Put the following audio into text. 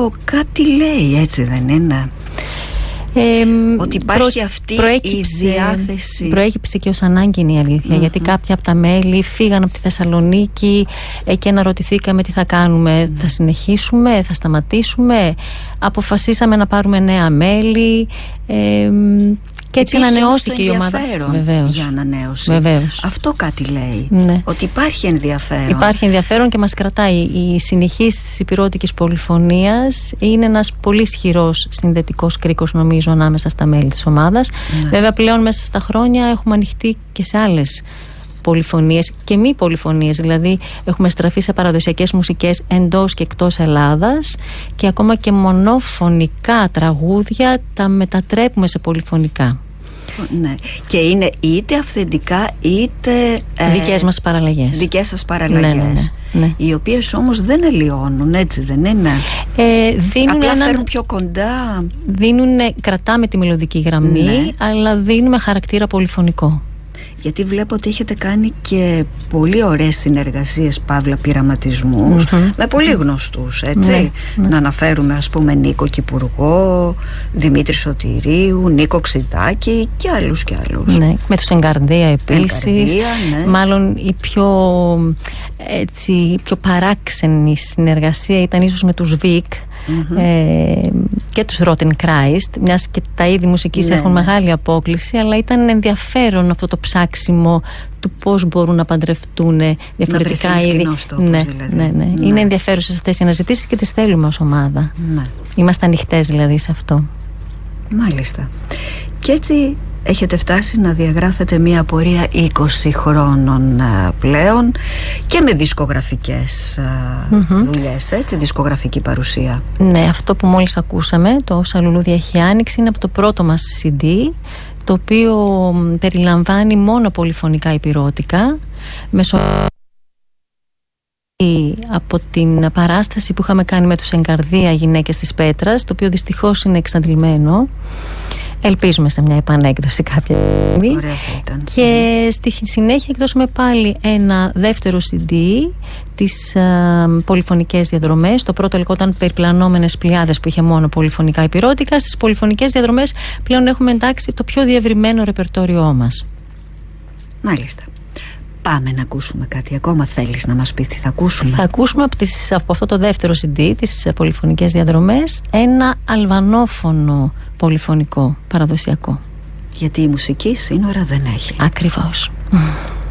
κάτι λέει, έτσι δεν είναι? Ότι υπάρχει αυτή η διάθεση. Προέκυψε και ως ανάγκη, είναι η αλήθεια, γιατί κάποια από τα μέλη φύγαν από τη Θεσσαλονίκη και αναρωτηθήκαμε τι θα κάνουμε. Θα συνεχίσουμε, θα σταματήσουμε? Αποφασίσαμε να πάρουμε νέα μέλη και έτσι ανανεώθηκε η ομάδα. Βεβαίως. Για ανανέωση. Βεβαίως. Αυτό κάτι λέει. Ναι. Ότι υπάρχει ενδιαφέρον. Υπάρχει ενδιαφέρον και μας κρατάει. Η συνεχής της υπηρώτικης πολυφωνίας είναι ένας πολύ ισχυρός συνδετικός κρίκος, νομίζω, ανάμεσα στα μέλη της ομάδας. Ναι. Βέβαια, πλέον μέσα στα χρόνια έχουμε ανοιχτεί και σε άλλες πολυφωνίες και μη πολυφωνίες, δηλαδή έχουμε στραφεί σε παραδοσιακές μουσικές εντός και εκτός Ελλάδας και ακόμα και μονοφωνικά τραγούδια τα μετατρέπουμε σε πολυφωνικά. Ναι. Και είναι είτε αυθεντικά είτε δικές μας παραλλαγές. Δικές σας παραλλαγές. Ναι. Οι οποίες όμως δεν αλλοιώνουν, έτσι δεν είναι? Απλά φέρουν πιο κοντά. Κρατάμε τη μελωδική γραμμή, ναι, αλλά δίνουμε χαρακτήρα πολυφωνικό. Γιατί βλέπω ότι έχετε κάνει και πολύ ωραίες συνεργασίες, παύλα πειραματισμούς, με πολύ γνωστούς, έτσι. Ναι. Να αναφέρουμε, ας πούμε, Νίκο Κυπουργό, Δημήτρη Σωτηρίου, Νίκο Ξιδάκη και άλλους και άλλους. Ναι. Με τους Εγκαρδία επίσης. Ναι. Μάλλον η πιο παράξενη συνεργασία ήταν ίσως με τους Βικ. Και τους Rotten Christ, μιας και τα είδη μουσικής έχουν μεγάλη απόκληση, αλλά ήταν ενδιαφέρον αυτό το ψάξιμο του πώς μπορούν να παντρευτούν διαφορετικά είδη. Ναι. Είναι ενδιαφέρουσες αυτές οι αναζητήσεις και τις θέλουμε ως ομάδα. Ναι. Είμαστε ανοιχτές δηλαδή σε αυτό. Μάλιστα. Και έτσι έχετε φτάσει να διαγράφετε μια πορεία 20 χρόνων πλέον και με δισκογραφικές δουλειές, έτσι, δισκογραφική παρουσία. Ναι, αυτό που μόλις ακούσαμε, το «Όσα λουλούδια έχει άνοιξη», είναι από το πρώτο μας CD, το οποίο περιλαμβάνει μόνο πολυφωνικά υπηρώτικα, από την παράσταση που είχαμε κάνει με τους Εγκαρδία Γυναίκες της Πέτρας, το οποίο δυστυχώς είναι εξαντλημένο. Ελπίζουμε σε μια επανέκδοση κάποια στιγμή. Ωραία θα ήταν. Και στη συνέχεια εκδώσαμε πάλι ένα δεύτερο CD, τις πολυφωνικές διαδρομές. Το πρώτο λεγόταν «Περιπλανόμενες πλειάδες», που είχε μόνο πολυφωνικά υπηρώτικα. Στις πολυφωνικές διαδρομές πλέον έχουμε εντάξει το πιο διευρυμένο ρεπερτόριό μας. Μάλιστα. Πάμε να ακούσουμε κάτι ακόμα. Θέλεις να μας πεις τι θα ακούσουμε? Θα ακούσουμε από αυτό το δεύτερο CD, τις πολυφωνικές διαδρομές, ένα αλβανόφωνο πολυφωνικό παραδοσιακό. Γιατί η μουσική σύνορα δεν έχει. Ακριβώς.